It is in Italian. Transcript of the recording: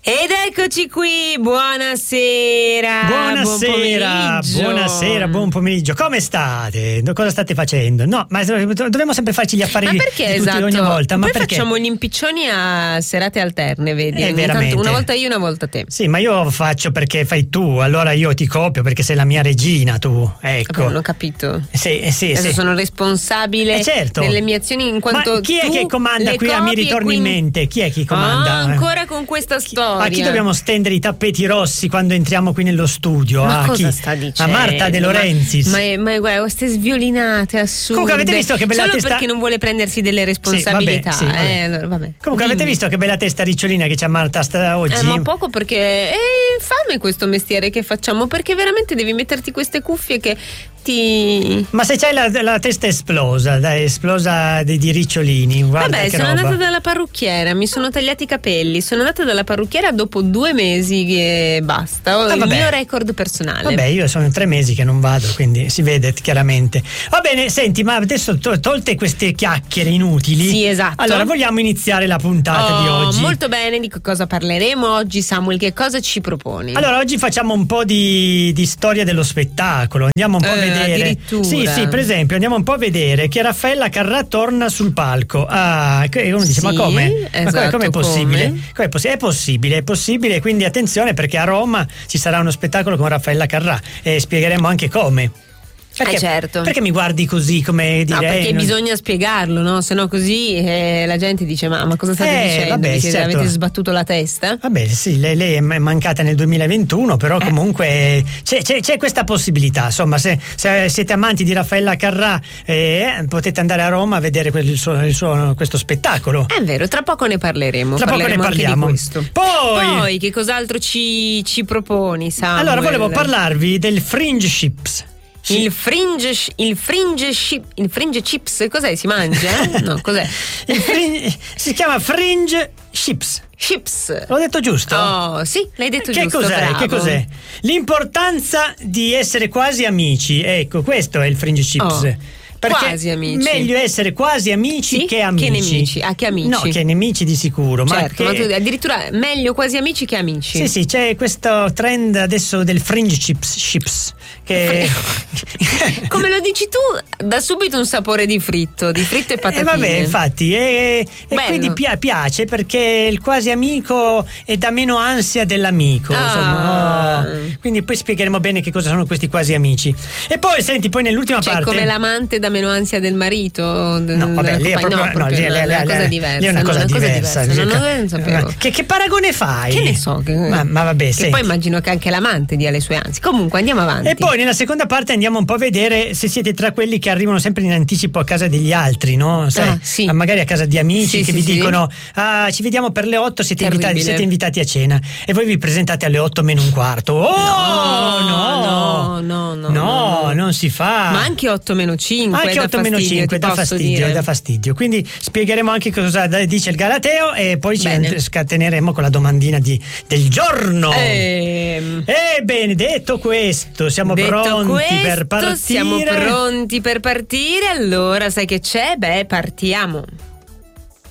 Ed eccoci qui, buonasera. Buonasera, buon pomeriggio. Come state? Cosa state facendo? No, ma dobbiamo sempre farci gli affari ma perché, di tutti ogni volta. Ma poi perché? Facciamo gli impiccioni a serate alterne, vedi? Veramente. Una volta io, una volta te. Sì, ma io faccio perché fai tu, allora io ti copio perché sei la mia regina tu, ecco. Non ho capito. Sì. Adesso sono responsabile certo. delle mie azioni in quanto ma chi è tu che comanda qui? Mi ritorni in mente. Chi è che comanda? Ancora con questa storia. A chi dobbiamo stendere i tappeti rossi quando entriamo qui nello studio? Ma cosa sta dicendo? A Marta De Laurentiis. Ma guarda, queste sviolinate assurde. Comunque avete visto che bella solo testa... perché non vuole prendersi delle responsabilità. Sì, vabbè. Allora, vabbè. Comunque avete visto che bella testa ricciolina che c'ha Marta oggi? Ma poco perché è infame questo mestiere che facciamo, perché veramente devi metterti queste cuffie che ti... Ma se c'hai la testa esplosa di ricciolini, guarda. Vabbè, che sono roba. andata dalla parrucchiera, mi sono tagliati i capelli, sono andata dalla parrucchiera dopo 2 mesi e basta. Ho il mio record personale. Vabbè, io sono 3 mesi che non vado, quindi si vede chiaramente. Va bene, senti, ma adesso tolte queste chiacchiere inutili. Sì, esatto. Allora vogliamo iniziare la puntata di oggi. Molto bene, di cosa parleremo oggi, Samuel? Che cosa ci proponi? Allora, oggi facciamo un po' di storia dello spettacolo. Andiamo un po' a vedere. Addirittura. Sì, per esempio, andiamo un po' a vedere che Raffaella Carrà torna sul palco. Uno dice: sì, ma come? Esatto, come è possibile? È possibile, quindi attenzione, perché a Roma ci sarà uno spettacolo con Raffaella Carrà e spiegheremo anche come. Perché, certo. Perché mi guardi così, come dire? No, perché bisogna spiegarlo, no? Se no così la gente dice ma cosa state dicendo? Vabbè, certo. Avete sbattuto la testa? Vabbè, sì, lei è mancata nel 2021, però comunque c'è questa possibilità. Insomma, se siete amanti di Raffaella Carrà, potete andare a Roma a vedere questo spettacolo. È vero, tra poco ne parleremo. Tra poco ne parliamo. Anche di questo. Poi che cos'altro ci proponi, Samuel? Allora, volevo parlarvi del Fringe Chips. Il fringe chips, cos'è? Si mangia? No, cos'è? Si chiama Fringe Chips. Chips. L'ho detto giusto? Oh, sì, l'hai detto giusto. Cos'è? Che cos'è? L'importanza di essere quasi amici. Ecco, questo è il Fringe Chips. Perché quasi amici. Meglio essere quasi amici che amici. Che nemici. Che amici. No, che nemici di sicuro. Certo, ma tu addirittura meglio quasi amici che amici. Sì, c'è questo trend adesso del Fringe Chips che... Come lo dici tu, dà subito un sapore di fritto e patatine. Vabbè, infatti, e quindi piace perché il quasi amico dà meno ansia dell'amico. Insomma. Quindi poi spiegheremo bene che cosa sono questi quasi amici. E poi, senti, nell'ultima parte... come l'amante dà meno ansia del marito? No, vabbè, lì è proprio una cosa diversa. Lì è una cosa diversa. Non sapevo. Che paragone fai? Che ne so. Ma vabbè, che poi immagino che anche l'amante dia le sue ansie. Comunque andiamo avanti. E poi nella seconda parte andiamo un po' a vedere se siete tra quelli che arrivano sempre in anticipo a casa degli altri, no? Sai, sì. Magari a casa di amici che vi dicono ci vediamo per le 8, siete invitati a cena e voi vi presentate alle 8 meno un quarto. No, non si fa. Ma anche 8 meno 5. Anche 8 meno 5 dà fastidio. Quindi spiegheremo anche cosa dice il Galateo e poi ci scateneremo con la domandina del giorno. Bene, detto questo, siamo pronti per partire. Siamo pronti per partire. Allora, sai che c'è? Partiamo.